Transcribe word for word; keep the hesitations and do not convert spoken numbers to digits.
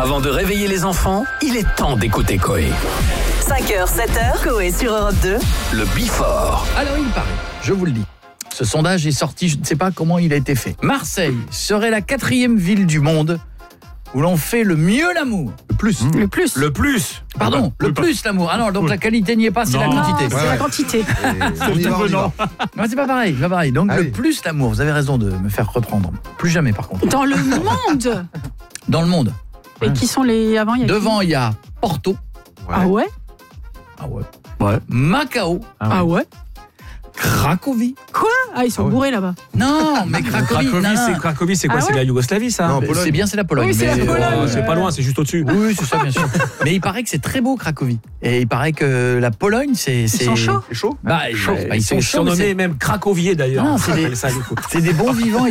Avant de réveiller les enfants, il est temps d'écouter Coé. cinq heures, sept heures, Coé sur Europe deux. Le Before. Alors il paraît, je vous le dis, ce sondage est sorti, je ne sais pas comment il a été fait. Marseille serait la quatrième ville du monde où l'on fait le mieux l'amour. Le plus. Le plus. Le plus. Pardon, le plus l'amour. Ah non, donc la qualité n'y est pas, c'est la Non. quantité. C'est Ouais, la ouais. quantité. On y va, on y va. Non, c'est pas pareil, c'est pas pareil. Donc Ah le oui. plus l'amour, vous avez raison de me faire reprendre. Plus jamais par contre. Dans le monde. Dans le monde. Et qui sont les avant il y a qui Devant, il y a Porto. Ah ouais. Ah ouais. Ouais. Macao. Ah ouais. Cracovie. Ah, ils sont Ah ouais. bourrés là-bas. Non, mais Cracovie, non, Cracovie, non. c'est Cracovie, c'est quoi? Ah C'est ouais la Yougoslavie, ça? Non, Mais Pologne. C'est bien, c'est la Pologne. Oui, c'est la mais, Pologne. Oh, c'est pas loin, c'est juste au-dessus. Oui, oui, c'est ça, bien sûr. Mais il paraît que c'est très beau, Cracovie. Et il paraît que la Pologne, c'est... Ils sont chauds. C'est chaud. Bah, Chaud. bah, ils sont C'est chauds, mais surnommé c'est- même Cracovier d'ailleurs. Non, On c'est des- appelle ça, du coup. c'est des bons vivants.